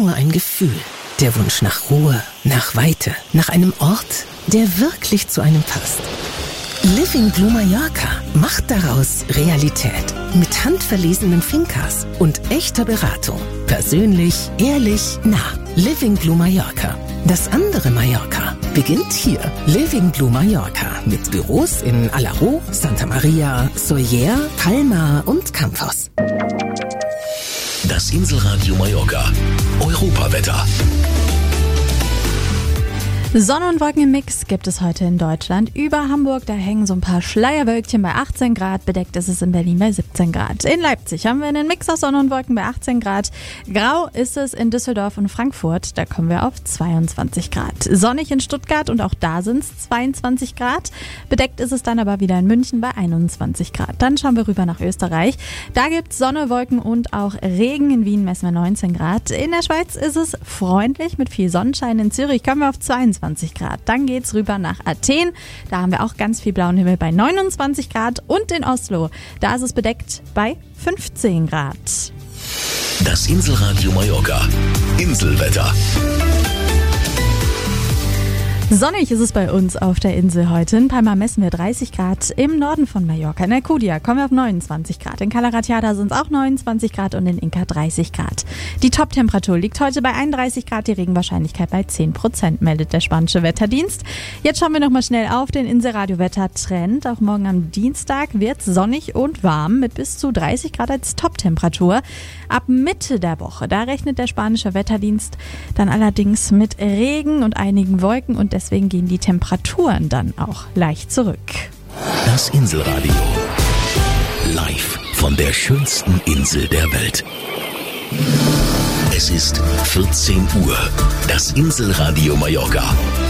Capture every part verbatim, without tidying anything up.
nur ein Gefühl. Der Wunsch nach Ruhe, nach Weite, nach einem Ort, der wirklich zu einem passt. Living Blue Mallorca macht daraus Realität. Mit handverlesenen Fincas und echter Beratung. Persönlich, ehrlich, nah. Living Blue Mallorca. Das andere Mallorca beginnt hier. Living Blue Mallorca mit Büros in Alaró, Santa Maria, Sóller, Palma und Campos. Das Inselradio Mallorca. Europawetter. Sonne und Wolken im Mix gibt es heute in Deutschland. Über Hamburg, da hängen so ein paar Schleierwölkchen bei achtzehn Grad. Bedeckt ist es in Berlin bei siebzehn Grad. In Leipzig haben wir einen Mix aus Sonne und Wolken bei achtzehn Grad. Grau ist es in Düsseldorf und Frankfurt. Da kommen wir auf zweiundzwanzig Grad. Sonnig in Stuttgart und auch da sind es zweiundzwanzig Grad. Bedeckt ist es dann aber wieder in München bei einundzwanzig Grad. Dann schauen wir rüber nach Österreich. Da gibt es Sonne, Wolken und auch Regen. In Wien messen wir neunzehn Grad. In der Schweiz ist es freundlich mit viel Sonnenschein. In Zürich kommen wir auf zweiundzwanzig Grad. Dann geht's rüber nach Athen. Da haben wir auch ganz viel blauen Himmel bei neunundzwanzig Grad. Und in Oslo, da ist es bedeckt bei fünfzehn Grad. Das Inselradio Mallorca. Inselwetter. Sonnig ist es bei uns auf der Insel heute. In Palma messen wir dreißig Grad. Im Norden von Mallorca, in Alcudia, kommen wir auf neunundzwanzig Grad. In Cala Ratjada sind es auch neunundzwanzig Grad und in Inca dreißig Grad. Die Top-Temperatur liegt heute bei einunddreißig Grad, die Regenwahrscheinlichkeit bei zehn Prozent, meldet der spanische Wetterdienst. Jetzt schauen wir nochmal schnell auf den Inselradio-Wetter-Trend. Auch morgen am Dienstag wird es sonnig und warm mit bis zu dreißig Grad als Top-Temperatur. Ab Mitte der Woche, da rechnet der spanische Wetterdienst dann allerdings mit Regen und einigen Wolken und deswegen gehen die Temperaturen dann auch leicht zurück. Das Inselradio. Live von der schönsten Insel der Welt. Es ist vierzehn Uhr. Das Inselradio Mallorca.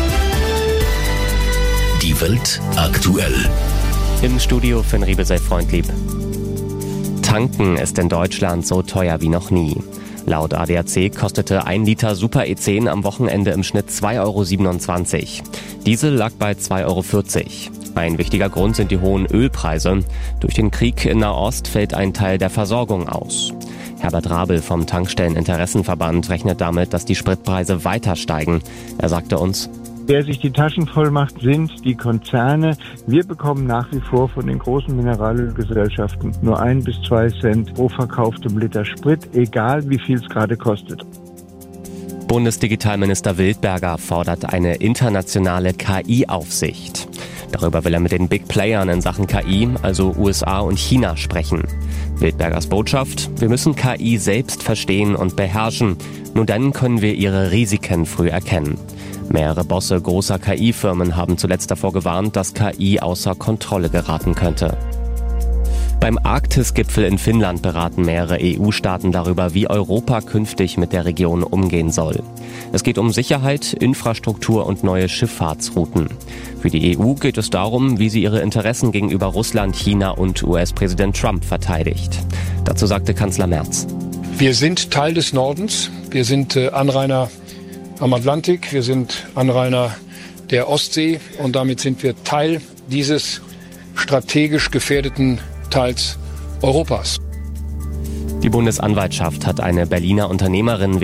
Die Welt aktuell. Im Studio Finn Riebe, sei freundlieb. Tanken ist in Deutschland so teuer wie noch nie. Laut A D A C kostete ein Liter Super E zehn am Wochenende im Schnitt zwei Euro siebenundzwanzig. Diesel lag bei zwei Euro vierzig. Ein wichtiger Grund sind die hohen Ölpreise. Durch den Krieg in Nahost fällt ein Teil der Versorgung aus. Herbert Rabel vom Tankstelleninteressenverband rechnet damit, dass die Spritpreise weiter steigen. Er sagte uns: Wer sich die Taschen voll macht, sind die Konzerne. Wir bekommen nach wie vor von den großen Mineralölgesellschaften nur ein bis zwei Cent pro verkauftem Liter Sprit, egal wie viel es gerade kostet. Bundesdigitalminister Wildberger fordert eine internationale K I-Aufsicht. Darüber will er mit den Big Playern in Sachen K I, also U S A und China, sprechen. Wildbergers Botschaft: Wir müssen K I selbst verstehen und beherrschen. Nur dann können wir ihre Risiken früh erkennen. Mehrere Bosse großer K I-Firmen haben zuletzt davor gewarnt, dass K I außer Kontrolle geraten könnte. Beim Arktis-Gipfel in Finnland beraten mehrere E U-Staaten darüber, wie Europa künftig mit der Region umgehen soll. Es geht um Sicherheit, Infrastruktur und neue Schifffahrtsrouten. Für die E U geht es darum, wie sie ihre Interessen gegenüber Russland, China und U S-Präsident Trump verteidigt. Dazu sagte Kanzler Merz: Wir sind Teil des Nordens. Wir sind äh, Anrainer am Atlantik. Wir sind Anrainer der Ostsee. Und damit sind wir Teil dieses strategisch gefährdeten Teils Europas. Die Bundesanwaltschaft hat eine Berliner Unternehmerin